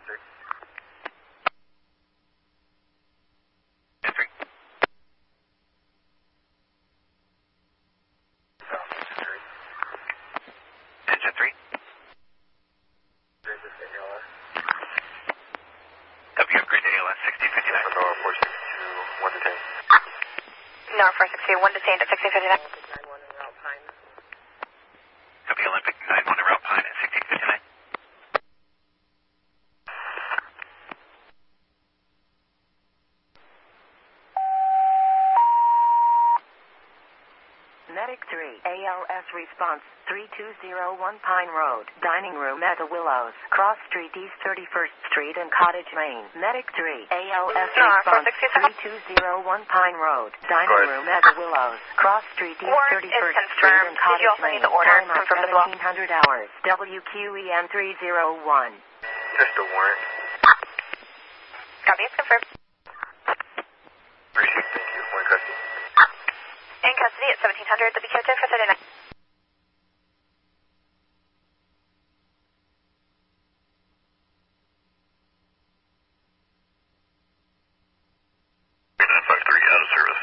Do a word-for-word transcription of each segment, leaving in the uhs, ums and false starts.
Engine three. W upgrade to A L S sixty fifty-nine. Nora four six two, one to ten. Nora four six two, one detained at sixty fifty-nine. W Olympic nine one to route Pine at sixty fifty-nine. Medic three, A L S response, three two zero one Pine Road, Dining Room at the Willows, Cross Street East thirty-first Street and Cottage Lane. Medic three, A L S No, response, three two zero one Pine Road, Dining Room at the Willows, Cross Street East Warrant is thirty-first Street confirmed. and Did Cottage you also Lane. need the order Time at confirmed as well? seventeen hundred hours, W Q E N three zero one. Just a warrant. Copy, it's confirmed. Appreciate it, thank you. One custody. In custody at seventeen hundred, W Q ten for thirty-nine. nine five three out of service.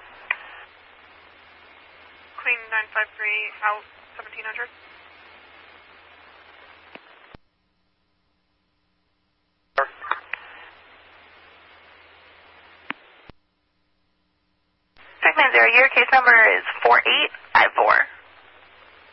Queen nine five three out seventeen hundred. Segment zero, your case number is four eight five four.